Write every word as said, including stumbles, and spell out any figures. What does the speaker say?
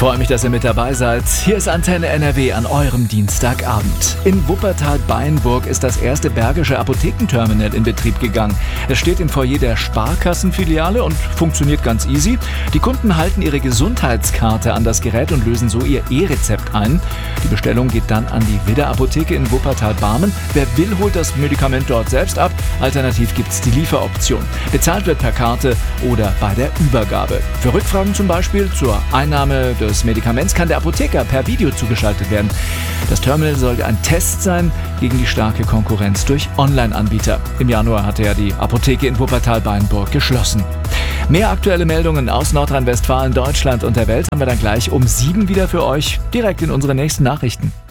freue mich, dass ihr mit dabei seid. Hier ist Antenne N R W an eurem Dienstagabend. In Wuppertal-Beinburg ist das erste Bergische Apothekenterminal in Betrieb gegangen. Es steht im Foyer der Sparkassenfiliale und funktioniert ganz easy. Die Kunden halten ihre Gesundheitskarte an das Gerät und lösen so ihr E-Rezept ein. Die Bestellung geht dann an die Widder Apotheke in Wuppertal-Barmen. Wer will, holt das Medikament dort selbst ab. Alternativ gibt es die Lieferoption. Bezahlt wird per Karte oder bei der Übergabe. Für Rückfragen zum Beispiel zur Einnahme des Medikaments kann der Apotheker per Video zugeschaltet werden. Das Terminal sollte ein Test sein gegen die starke Konkurrenz durch Online-Anbieter. Im Januar hatte ja die Apotheke in Wuppertal-Beinburg geschlossen. Mehr aktuelle Meldungen aus Nordrhein-Westfalen, Deutschland und der Welt haben wir dann gleich um sieben wieder für euch, direkt in unseren nächsten Nachrichten.